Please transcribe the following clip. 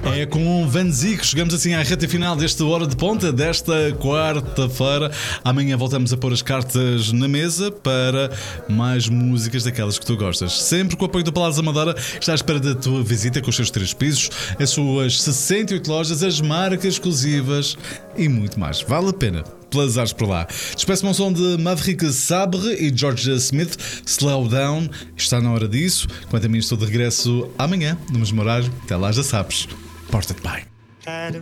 É com Van Zee que chegamos assim à reta final desta Hora de Ponta, desta quarta-feira. Amanhã voltamos a pôr as cartas na mesa para mais músicas daquelas que tu gostas. Sempre com o apoio do Palácio Amadora, que está à espera da tua visita com os seus 3 pisos, as suas 68 lojas, as marcas exclusivas e muito mais. Vale a pena plazares por lá. Despeço-me um som de Maverick Sabre e Georgia Smith, Slow Down. Está na hora disso. Quanto a mim, estou de regresso amanhã, no mesmo horário. Até lá, já sabes. Porta-te bem.